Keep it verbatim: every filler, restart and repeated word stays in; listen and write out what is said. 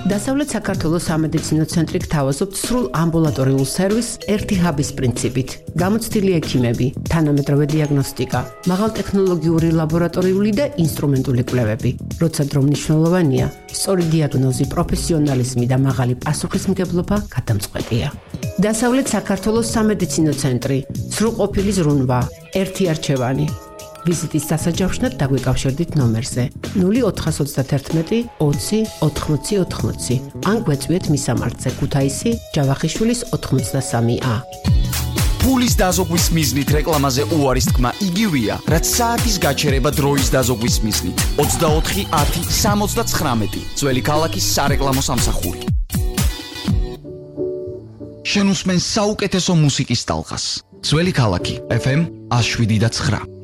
დასავლეთ საქართველოს სამედიცინო ცენტრი გთავაზობთ სრულ ამბულატორიულ სერვისს ერთი ჰაბის პრინციპით. გამოცდილი ექიმები, თანამედროვე დიაგნოსტიკა, მაღალტექნოლოგიური ლაბორატორიული და ინსტრუმენტული კვლევები. როცა დრო მნიშვნელოვანია, სწორი დიაგნოზი, პროფესიონალიზმი და მაღალი პასუხისმგებლობა გადამწყვეტია. დასავლეთ საქართველოს სამედიცინო ცენტრი, სრულყოფილი ზრუნვა, ერთი არჩევანი. ვიზიტის დასაჯავშნად დაგვიკავშირდით ნომერზე ნული ოთხას ოცდაათერთმეტი ოცი ოთხმოცი ოთხმოცი ან გვეწვიეთ მისამართზე ქუთაისი ჯავახიშვილის ოთხმოცდასამი ა. ფულის დაზოგვის მიზნით რეკლამაზე უარის თქმა იგივეა, რაც საათის გაჩერება დროის დაზოგვის მიზნით. ოცდაოთხი ათი სამოცდაცხრამეტი ძველი ქალაქის სარეკლამო სამსახური. შენ უსმენ საუკეთესო მუსიკის ტალღას. ძველი ქალაქი ეფ ემ ათს შვიდი და ცხრა.